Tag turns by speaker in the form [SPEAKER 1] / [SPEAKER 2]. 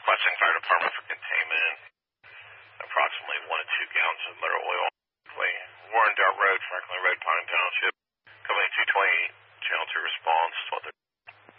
[SPEAKER 1] requesting fire department for containment. Approximately 1 to 2 gallons of motor oil. Warren Dart Road, Franklin Road, Pine Township.